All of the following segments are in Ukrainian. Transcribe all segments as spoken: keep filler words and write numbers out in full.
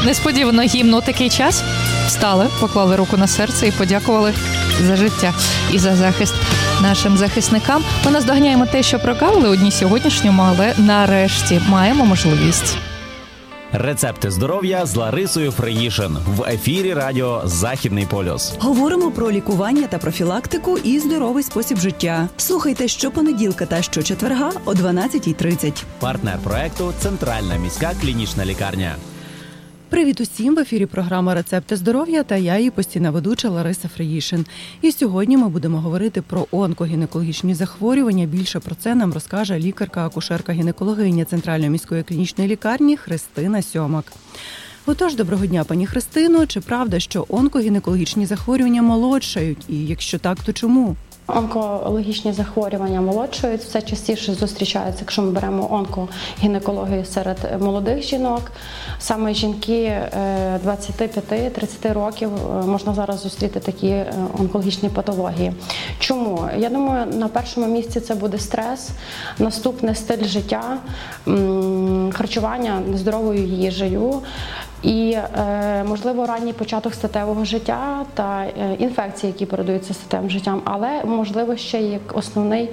несподівано гімн у такий час. Встали, поклали руку на серце і подякували за життя і за захист нашим захисникам. Ми наздоганяємо те, що прогавили у дні сьогоднішньому, але нарешті маємо можливість. Рецепти здоров'я з Ларисою Фриїшин в ефірі радіо «Західний полюс». Говоримо про лікування та профілактику і здоровий спосіб життя. Слухайте щопонеділка та щочетверга о дванадцятій тридцять. Партнер проекту «Центральна міська клінічна лікарня». Привіт усім! В ефірі програма «Рецепти здоров'я» та я, її постійна ведуча Лариса Фриїшин. І сьогодні ми будемо говорити про онкогінекологічні захворювання. Більше про це нам розкаже лікарка-акушерка-гінекологиня Центральної міської клінічної лікарні Христина Сьомак. Отож, доброго дня, пані Христино. Чи правда, що онкогінекологічні захворювання молодшають? І якщо так, то чому? Онкологічні захворювання молодшають, все частіше зустрічаються, якщо ми беремо онкогінекологію серед молодих жінок. Саме жінки двадцять п'ять - тридцять років можна зараз зустріти такі онкологічні патології. Чому? Я думаю, на першому місці це буде стрес, наступне стиль життя, харчування нездоровою їжею, і, можливо, ранній початок статевого життя та інфекції, які передаються статевим життям, але, можливо, ще як основний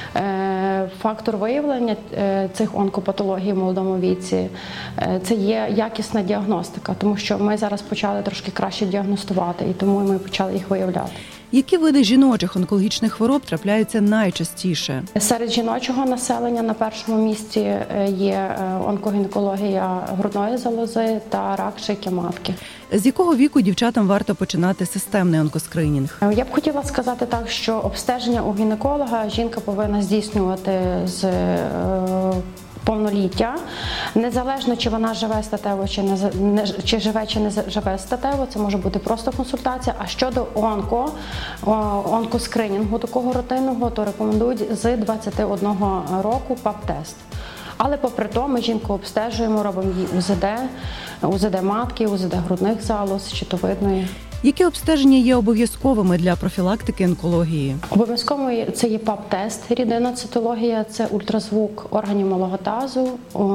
фактор виявлення цих онкопатологій в молодому віці – це є якісна діагностика, тому що ми зараз почали трошки краще діагностувати, і тому ми почали їх виявляти. Які види жіночих онкологічних хвороб трапляються найчастіше? Серед жіночого населення на першому місці є онкогінекологія грудної залози та рак шийки матки. З якого віку дівчатам варто починати системний онкоскринінг? Я б хотіла сказати так, що обстеження у гінеколога жінка повинна здійснювати з повноліття, незалежно чи вона живе статево, чи не чи живе, чи не живе статево, це може бути просто консультація. А щодо онко, онкоскринінгу такого рутинного, то рекомендують з двадцяти одного року пап-тест. Але попри то ми жінку обстежуємо, робимо їй УЗД, УЗД матки, УЗД грудних залоз, щитовидної. Які обстеження є обов'язковими для профілактики онкології? Обов'язково це є пап-тест, рідинна цитологія, це ультразвук органів малого тазу,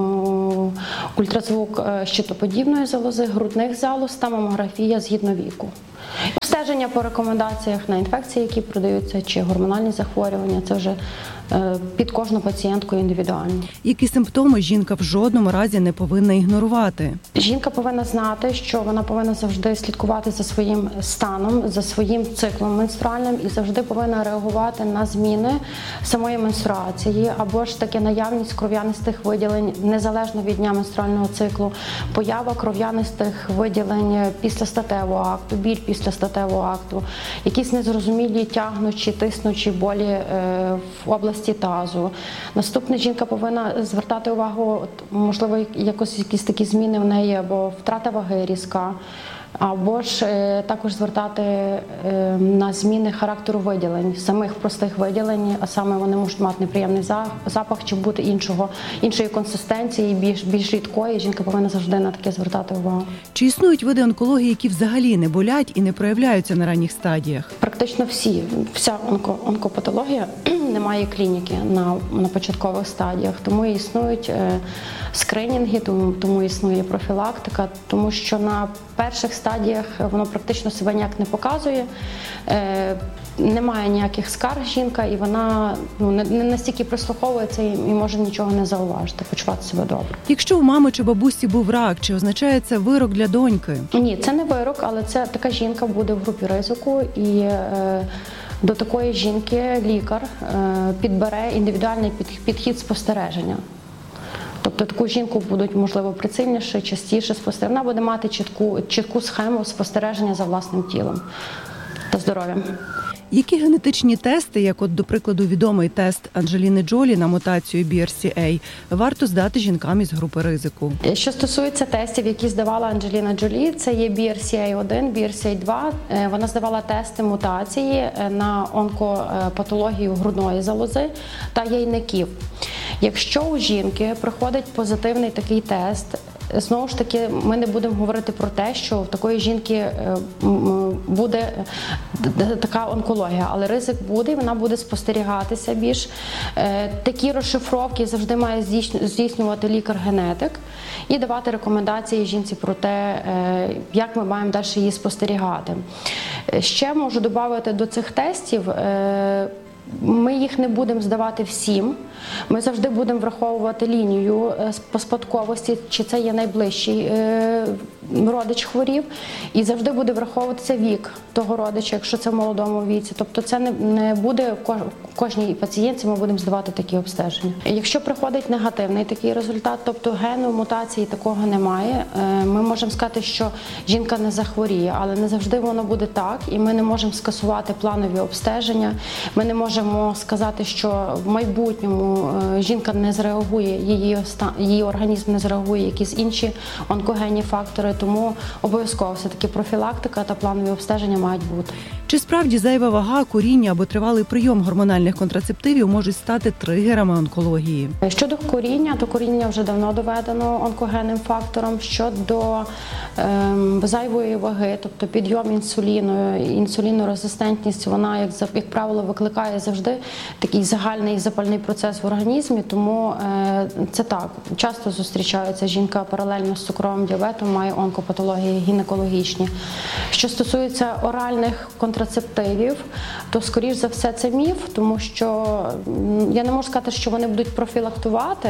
ультразвук щитоподібної залози, грудних залоз та мамографія згідно віку. Обстеження по рекомендаціях на інфекції, які продаються, чи гормональні захворювання, це вже під кожну пацієнтку індивідуально. Які симптоми жінка в жодному разі не повинна ігнорувати? Жінка повинна знати, що вона повинна завжди слідкувати за своїм станом, за своїм циклом менструальним і завжди повинна реагувати на зміни самої менструації або ж таки наявність кров'янистих виділень незалежно від дня менструального циклу, поява кров'янистих виділень після статевого акту, біль після статевого акту, якісь незрозумілі тягнучі, тиснучі болі в області тазу. Наступне, жінка повинна звертати увагу, можливо, якось якісь такі зміни в неї, або втрата ваги різка, або ж е, також звертати е, на зміни характеру виділень, самих простих виділень, а саме вони можуть мати неприємний запах чи бути іншого, іншої консистенції, більш, більш рідкої. Жінка повинна завжди на таке звертати увагу. Чи існують види онкології, які взагалі не болять і не проявляються на ранніх стадіях? Практично всі. Вся онко, онкопатологія немає клініки на, на початкових стадіях, тому і існують е, скринінги, тому, тому існує профілактика, тому що на перших стадіях воно практично себе ніяк не показує, е, немає ніяких скарг жінка, і вона ну, не, не настільки прислуховується і, і може нічого не зауважити, почувати себе добре. Якщо у мами чи бабусі був рак, чи означає це вирок для доньки? Ні, це не вирок, але це така жінка буде в групі ризику, і е, до такої жінки лікар е, підбере індивідуальний підхід спостереження. Тобто таку жінку будуть, можливо, прицільніше, частіше спостерігати. Вона буде мати чітку, чітку схему спостереження за власним тілом та здоров'ям. Які генетичні тести, як от, до прикладу, відомий тест Анджеліни Джолі на мутацію бі ар сі ей, варто здати жінкам із групи ризику? Що стосується тестів, які здавала Анджеліна Джолі, це є бі ар сі ей один, бі ар сі ей два. Вона здавала тести мутації на онкопатологію грудної залози та яйників. Якщо у жінки проходить позитивний такий тест, знову ж таки, ми не будемо говорити про те, що в такої жінки буде така онкологія, але ризик буде, і вона буде спостерігатися більш. Такі розшифровки завжди має здійснювати лікар-генетик і давати рекомендації жінці про те, як ми маємо далі її спостерігати. Ще можу додати до цих тестів, ми їх не будемо здавати всім. Ми завжди будемо враховувати лінію по спадковості, чи це є найближчий родич хворів, і завжди буде враховуватися вік того родича, якщо це в молодому віці. Тобто це не буде кожній пацієнтці, ми будемо здавати такі обстеження. Якщо приходить негативний такий результат, тобто гену, мутації такого немає, ми можемо сказати, що жінка не захворіє, але не завжди воно буде так, і ми не можемо скасувати планові обстеження, ми не можемо сказати, що в майбутньому жінка не зреагує, її, її організм не зреагує, якісь інші онкогенні фактори, тому обов'язково все-таки профілактика та планові обстеження мають бути. Чи справді зайва вага, куріння або тривалий прийом гормональних контрацептивів можуть стати тригерами онкології? Щодо куріння, то куріння вже давно доведено онкогенним фактором. Щодо ем, зайвої ваги, тобто підйом інсуліну, інсулінорезистентність, вона, як, як правило, викликає завжди такий загальний запальний процес в організмі, тому е, це так. Часто зустрічається жінка паралельно з цукровим діабетом, має онкопатології гінекологічні. Що стосується оральних контрацептивів, то, скоріш за все, це міф, тому що я не можу сказати, що вони будуть профілактувати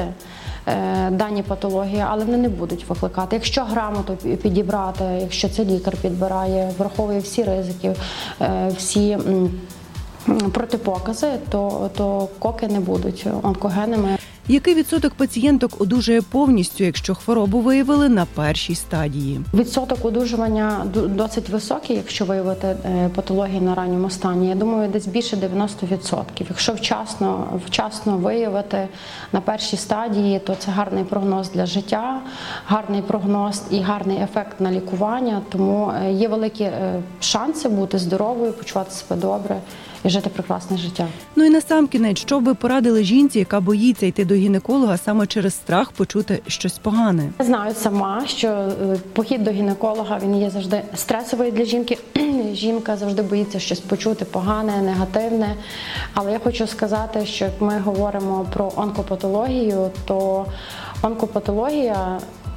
е, дані патології, але вони не будуть викликати. Якщо грамотно підібрати, якщо це лікар підбирає, враховує всі ризики, е, всі м, протипокази, то, то коки не будуть онкогенними. Який відсоток пацієнток одужує повністю, якщо хворобу виявили на першій стадії? Відсоток одужування досить високий, якщо виявити патології на ранньому стані. Я думаю, десь більше дев'яносто відсотків. Якщо вчасно, вчасно виявити на першій стадії, то це гарний прогноз для життя, гарний прогноз і гарний ефект на лікування. Тому є великі шанси бути здоровою, почувати себе добре і жити прекрасне життя. Ну і насамкінець, що б ви порадили жінці, яка боїться йти до гінеколога саме через страх почути щось погане? Я знаю сама, що похід до гінеколога, він є завжди стресовий для жінки. Жінка завжди боїться щось почути погане, негативне. Але я хочу сказати, що як ми говоримо про онкопатологію, то онкопатологія,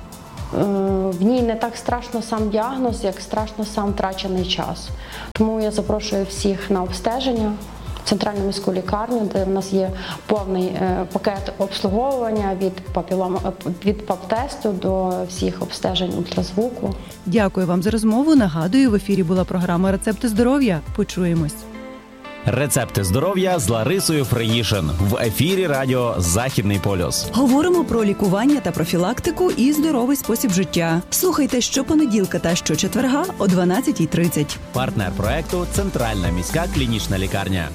в ній не так страшно сам діагноз, як страшно сам втрачений час. Тому я запрошую всіх на обстеження в центральну міську лікарню, де в нас є повний пакет обслуговування від папілом, від ПАП-тесту до всіх обстежень ультразвуку. Дякую вам за розмову. Нагадую, в ефірі була програма «Рецепти здоров'я». Почуємось. Рецепти здоров'я з Ларисою Фреїшин в ефірі радіо «Західний полюс». Говоримо про лікування та профілактику і здоровий спосіб життя. Слухайте щопонеділка та щочетверга о дванадцятій тридцять. Партнер проекту «Центральна міська клінічна лікарня».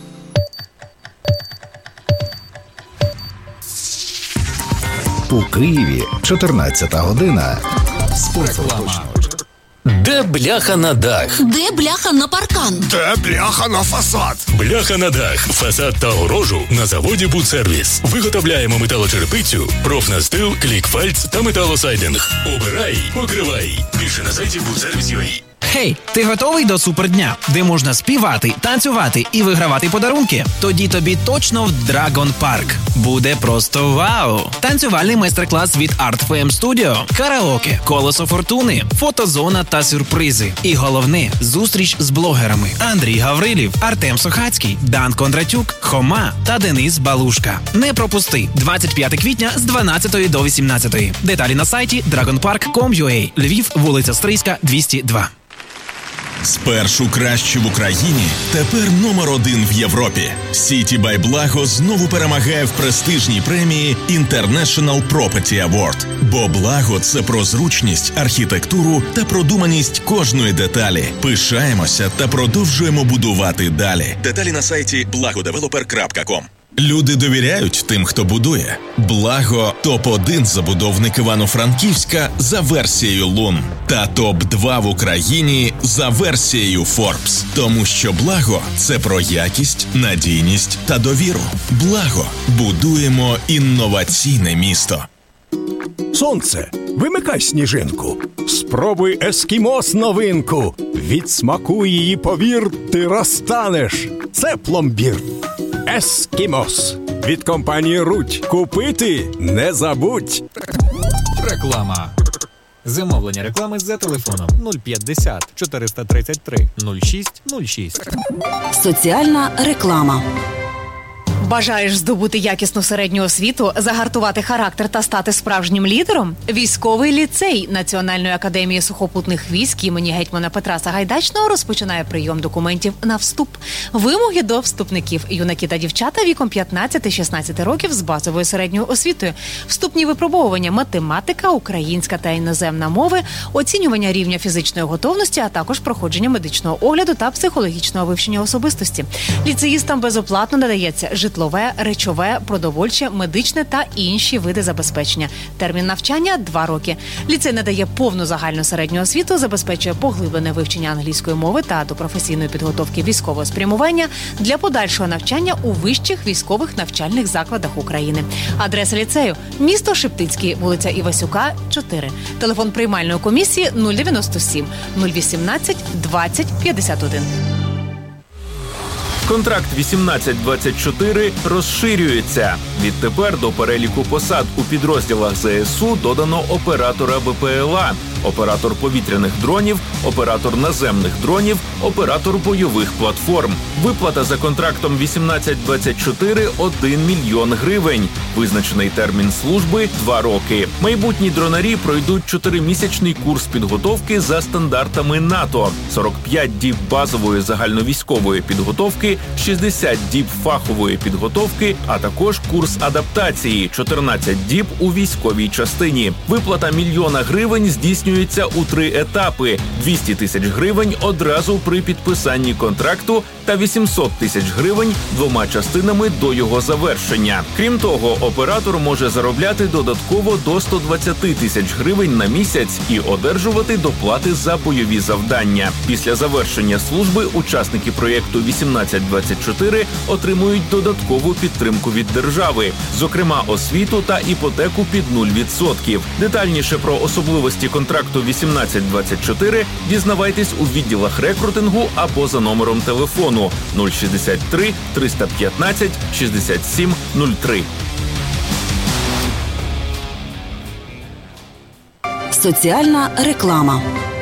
У Києві чотирнадцята година. Спецреклама. Де бляха на дах? Де бляха на паркан? Де бляха на фасад? Бляха на дах, фасад та огорожу на заводі «Будсервіс». Виготовляємо металочерепицю, профнастил, клікфальц та металосайдинг. Обирай, покривай. Більше на сайті будсервіс крапка ю а. Хей, ти готовий до супердня, де можна співати, танцювати і вигравати подарунки? Тоді тобі точно в Dragon Park. Буде просто вау! Танцювальний майстер-клас від Art еф ем Studio, караоке, колесо фортуни, фотозона та сюрпризи. І головне – зустріч з блогерами Андрій Гаврилів, Артем Сохацький, Дан Кондратюк, Хома та Денис Балушка. Не пропусти! двадцять п'ятого квітня з дванадцятої до вісімнадцятої. Деталі на сайті dragon park крапка ком крапка ю а. Львів, вулиця Стрийська, двісті два. Спершу краще в Україні, тепер номер один в Європі. City by Blago знову перемагає в престижній премії International Property Award. Бо Благо – це про зручність, архітектуру та продуманість кожної деталі. Пишаємося та продовжуємо будувати далі. Деталі на сайті благодевелопер крапка ком. Люди довіряють тим, хто будує. Благо – топ один забудовник Івано-Франківська за версією Лун. Та топ два в Україні за версією Forbes. Тому що Благо – це про якість, надійність та довіру. Благо – будуємо інноваційне місто. Сонце Вимикай сніжинку. Спробуй ескімос новинку. Від смаку її, повір, ти розтанеш. Це пломбір. Ескімос. Від компанії Рудь. Купити не забудь. Реклама. Замовлення реклами за телефоном нуль п'ятдесят чотириста тридцять три нуль шість нуль шість. Соціальна реклама. Бажаєш здобути якісну середню освіту, загартувати характер та стати справжнім лідером? Військовий ліцей Національної академії сухопутних військ імені гетьмана Петра Сагайдачного розпочинає прийом документів на вступ. Вимоги до вступників: юнаки та дівчата віком п'ятнадцять-шістнадцять років з базовою середньою освітою, вступні випробовування математика, українська та іноземна мови, оцінювання рівня фізичної готовності, а також проходження медичного огляду та психологічного вивчення особистості. Ліцеїстам безоплатно надається житло, речове, продовольче, медичне та інші види забезпечення. Термін навчання – два роки. Ліцей надає повну загальну середню освіту, забезпечує поглиблене вивчення англійської мови та до професійної підготовки військового спрямування для подальшого навчання у вищих військових навчальних закладах України. Адреса ліцею – місто Шептицький, вулиця Івасюка, чотири. Телефон приймальної комісії – нуль дев'яносто сім нуль вісімнадцять двадцять п'ятдесят один. Контракт вісімнадцять двадцять чотири розширюється. Відтепер до переліку посад у підрозділах ЗСУ додано оператора БПЛА, оператор повітряних дронів, оператор наземних дронів, оператор бойових платформ. Виплата за контрактом вісімнадцять двадцять чотири – один мільйон гривень. Визначений термін служби – два роки. Майбутні дронарі пройдуть чотиримісячний курс підготовки за стандартами НАТО. сорок п'ять діб базової загальновійськової підготовки, шістдесят діб фахової підготовки, а також курс адаптації – чотирнадцять діб у військовій частині. Виплата мільйона гривень здійснюється у три етапи – двісті тисяч гривень одразу при підписанні контракту та вісімсот тисяч гривень двома частинами до його завершення. Крім того, оператор може заробляти додатково до сто двадцять тисяч гривень на місяць і одержувати доплати за бойові завдання. Після завершення служби учасники проєкту вісімнадцять двадцять чотири отримують додаткову підтримку від держави, зокрема освіту та іпотеку під нуль відсотків. Детальніше про особливості контракту вісімнадцять двадцять чотири дізнавайтесь у відділах рекрутингу або за номером телефону нуль шістдесят три триста п'ятнадцять шістдесят сім нуль три. Соціальна реклама.